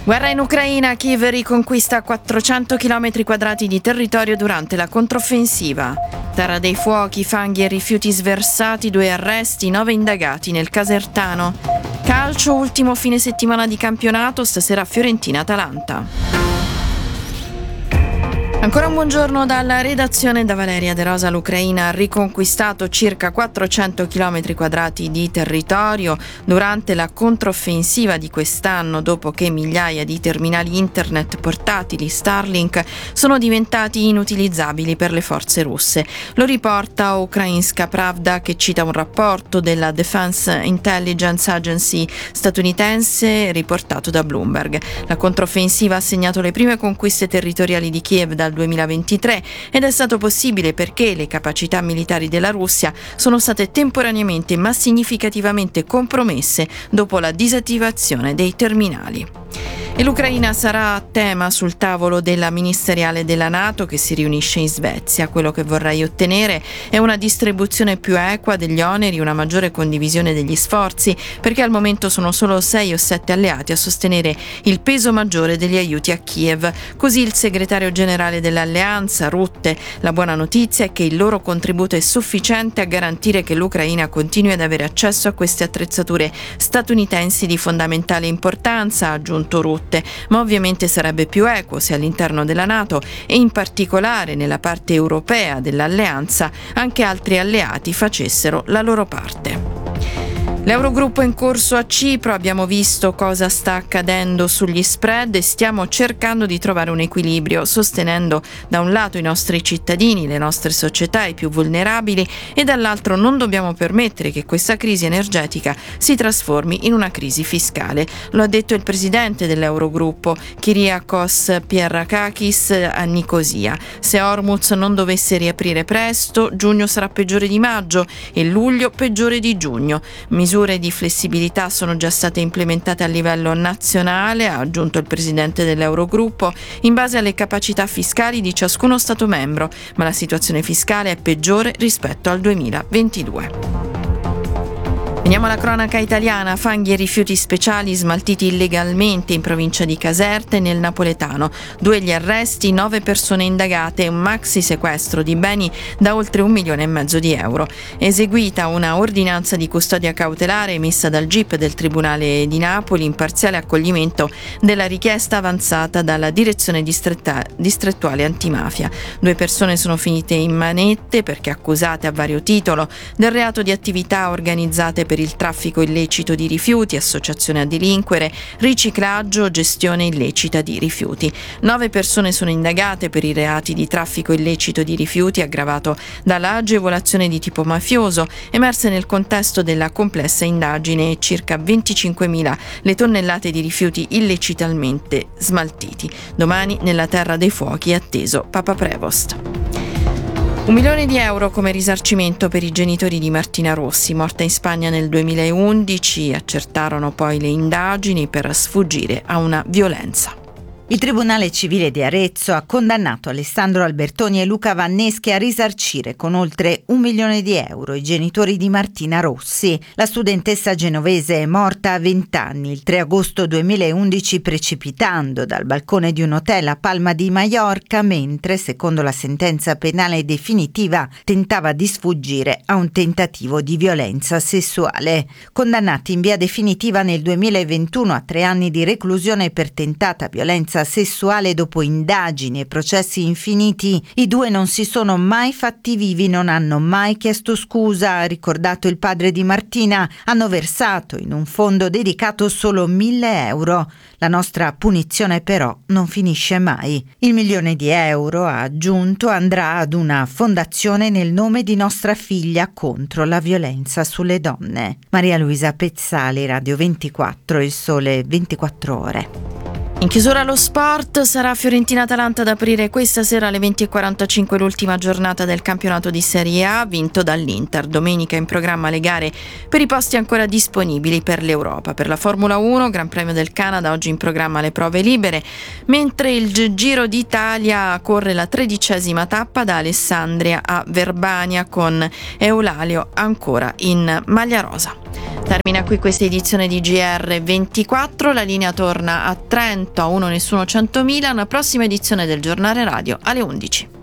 Guerra in Ucraina, Kiev riconquista 400 km quadrati di territorio durante la controffensiva. Terra dei fuochi, fanghi e rifiuti sversati, 2 arresti, 9 indagati nel Casertano. Calcio, ultimo fine settimana di campionato, stasera Fiorentina-Atalanta. Ancora un buongiorno dalla redazione da Valeria De Rosa. L'Ucraina ha riconquistato circa 400 km quadrati di territorio durante la controffensiva di quest'anno, dopo che migliaia di terminali internet portatili Starlink sono diventati inutilizzabili per le forze russe. Lo riporta Ukrainska Pravda, che cita un rapporto della Defense Intelligence Agency statunitense riportato da Bloomberg. La controffensiva ha segnato le prime conquiste territoriali di Kiev dal 2023 ed è stato possibile perché le capacità militari della Russia sono state temporaneamente ma significativamente compromesse dopo la disattivazione dei terminali. E l'Ucraina sarà a tema sul tavolo della ministeriale della NATO che si riunisce in Svezia. Quello che vorrei ottenere è una distribuzione più equa degli oneri, una maggiore condivisione degli sforzi, perché al momento sono solo 6 o 7 alleati a sostenere il peso maggiore degli aiuti a Kiev. Così il segretario generale dell'alleanza, Rutte. La buona notizia è che il loro contributo è sufficiente a garantire che l'Ucraina continui ad avere accesso a queste attrezzature statunitensi di fondamentale importanza, ha aggiunto Rutte. Ma ovviamente sarebbe più equo se all'interno della NATO e in particolare nella parte europea dell'alleanza anche altri alleati facessero la loro parte. L'Eurogruppo è in corso a Cipro, abbiamo visto cosa sta accadendo sugli spread e stiamo cercando di trovare un equilibrio, sostenendo da un lato i nostri cittadini, le nostre società, i più vulnerabili, e dall'altro non dobbiamo permettere che questa crisi energetica si trasformi in una crisi fiscale. Lo ha detto il presidente dell'Eurogruppo, Kyriakos Pierrakakis, a Nicosia. Se Hormuz non dovesse riaprire presto, giugno sarà peggiore di maggio e luglio peggiore di giugno. Misure di flessibilità sono già state implementate a livello nazionale, ha aggiunto il presidente dell'Eurogruppo, in base alle capacità fiscali di ciascuno Stato membro, ma la situazione fiscale è peggiore rispetto al 2022. Veniamo alla cronaca italiana. Fanghi e rifiuti speciali smaltiti illegalmente in provincia di Caserta e nel napoletano. 2 gli arresti, 9 persone indagate e un maxi sequestro di beni da oltre 1,5 milioni di euro. Eseguita una ordinanza di custodia cautelare emessa dal GIP del Tribunale di Napoli in parziale accoglimento della richiesta avanzata dalla Direzione Distrettuale Antimafia. 2 persone sono finite in manette perché accusate a vario titolo del reato di attività organizzate per il traffico illecito di rifiuti, associazione a delinquere, riciclaggio, gestione illecita di rifiuti. 9 persone sono indagate per i reati di traffico illecito di rifiuti aggravato dalla agevolazione di tipo mafioso, emerse nel contesto della complessa indagine, circa 25.000 le tonnellate di rifiuti illecitamente smaltiti. Domani nella Terra dei Fuochi è atteso Papa Prevost. 1 milione di euro come risarcimento per i genitori di Martina Rossi, morta in Spagna nel 2011. Accertarono poi le indagini per sfuggire a una violenza. Il Tribunale Civile di Arezzo ha condannato Alessandro Albertoni e Luca Vanneschi a risarcire con oltre 1 milione di euro i genitori di Martina Rossi. La studentessa genovese è morta a 20 anni il 3 agosto 2011 precipitando dal balcone di un hotel a Palma di Maiorca mentre, secondo la sentenza penale definitiva, tentava di sfuggire a un tentativo di violenza sessuale. Condannati in via definitiva nel 2021 a 3 anni di reclusione per tentata violenza sessuale dopo indagini e processi infiniti, i 2 non si sono mai fatti vivi, non hanno mai chiesto scusa, ha ricordato il padre di Martina. Hanno versato in un fondo dedicato solo 1.000 euro. La nostra punizione però non finisce mai. Il 1 milione di euro, ha aggiunto, andrà ad una fondazione nel nome di nostra figlia contro la violenza sulle donne. Maria Luisa Pezzali, Radio 24, Il Sole 24 Ore. In chiusura allo sport, sarà Fiorentina-Atalanta ad aprire questa sera alle 20:45 l'ultima giornata del campionato di Serie A, vinto dall'Inter. Domenica in programma le gare per i posti ancora disponibili per l'Europa. Per la Formula 1, Gran Premio del Canada, oggi in programma le prove libere, mentre il Giro d'Italia corre la 13ª tappa da Alessandria a Verbania con Eulalio ancora in maglia rosa. Termina qui questa edizione di GR24, la linea torna a Trento a 1 Nessuno 100.000, una prossima edizione del Giornale Radio alle 11.